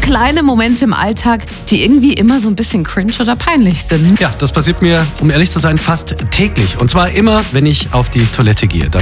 kleine Momente im Alltag, die irgendwie immer so ein bisschen cringe oder peinlich sind. Ja, das passiert mir, um ehrlich zu sein, fast täglich. Und zwar immer, wenn ich auf die Toilette gehe.